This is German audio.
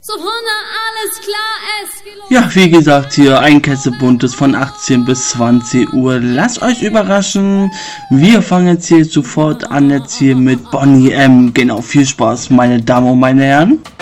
So Hunde, alles klar, es geht los. Ja, wie gesagt, hier ein Kessebuntes von 18 bis 20 Uhr. Lasst euch überraschen. Wir fangen jetzt hier sofort an, jetzt hier mit Bonnie M. Genau, viel Spaß, meine Damen und meine Herren.